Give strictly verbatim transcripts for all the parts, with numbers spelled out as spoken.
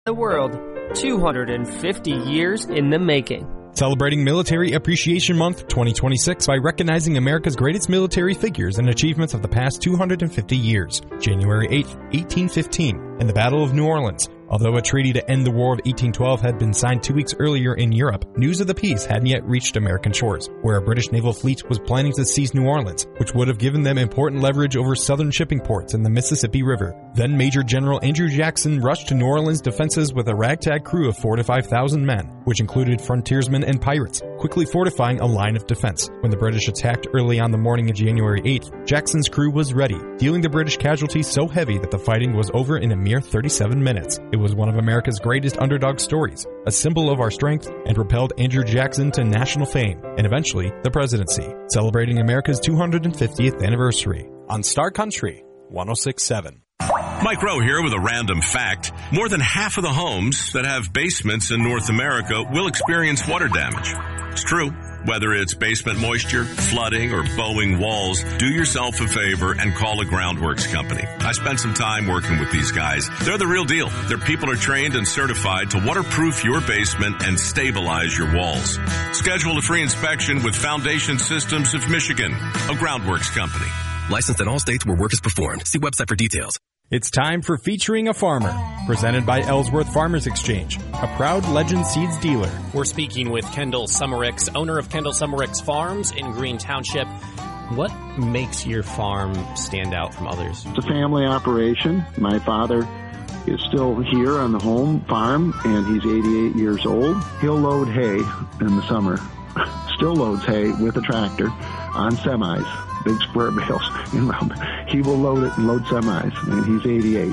The world, two hundred fifty years in the making. Celebrating Military Appreciation Month twenty twenty-six by recognizing America's greatest military figures and achievements of the past two hundred fifty years. January eighth, eighteen fifteen, in the Battle of New Orleans. Although a treaty to end the War of eighteen twelve had been signed two weeks earlier in Europe, news of the peace hadn't yet reached American shores, where a British naval fleet was planning to seize New Orleans, which would have given them important leverage over southern shipping ports in the Mississippi River. Then Major General Andrew Jackson rushed to New Orleans defenses with a ragtag crew of four to five thousand men, which included frontiersmen and pirates, quickly fortifying a line of defense. When the British attacked early on the morning of January eighth, Jackson's crew was ready, dealing the British casualties so heavy that the fighting was over in a mere thirty-seven minutes. It was one of America's greatest underdog stories, a symbol of our strength, and propelled Andrew Jackson to national fame, and eventually the presidency, celebrating America's two hundred fiftieth anniversary. On Star Country, one oh six point seven. Mike Rowe here with a random fact. More than half of the homes that have basements in North America will experience water damage. It's true. Whether it's basement moisture, flooding, or bowing walls, do yourself a favor and call a Groundworks company. I spent some time working with these guys. They're the real deal. Their people are trained and certified to waterproof your basement and stabilize your walls. Schedule a free inspection with Foundation Systems of Michigan, a Groundworks company. Licensed in all states where work is performed. See website for details. It's time for Featuring a Farmer, presented by Ellsworth Farmers Exchange, a proud Legend Seeds dealer. We're speaking with Kendall Summericks, owner of Kendall Summericks Farms in Green Township. What makes your farm stand out from others? It's a family operation. My father is still here on the home farm, and he's eighty-eight years old. He'll load hay in the summer, still loads hay with a tractor on semis. Big square bales. You know, he will load it and load semis, and he's eighty-eight.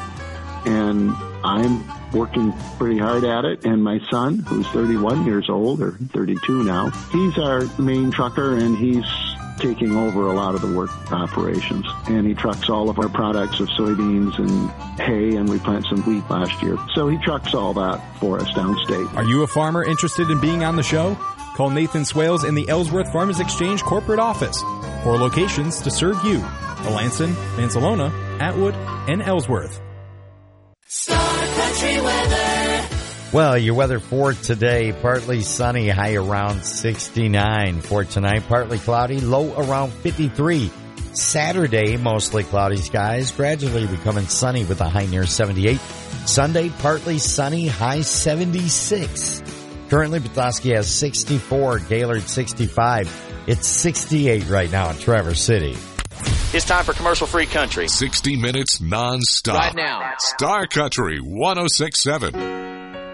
And I'm working pretty hard at it, and my son, who's thirty-one years old, or thirty-two now, he's our main trucker, and he's taking over a lot of the work operations. And he trucks all of our products of soybeans and hay, and we planted some wheat last year. So he trucks all that for us downstate. Are you a farmer interested in being on the show? Call Nathan Swales in the Ellsworth Farmers Exchange corporate office. Four locations to serve you: Melanson, Mansalona, Atwood, and Ellsworth. Star Country weather. Well, your weather for today, partly sunny, high around sixty-nine. For tonight, partly cloudy, low around fifty-three. Saturday, mostly cloudy skies, gradually becoming sunny with a high near seventy-eight. Sunday, partly sunny, high seventy-six. Currently, Petoskey has sixty-four, Gaylord sixty-five. It's sixty-eight right now in Traverse City. It's time for commercial-free country. sixty minutes non-stop. Right now. Star Country one oh six point seven.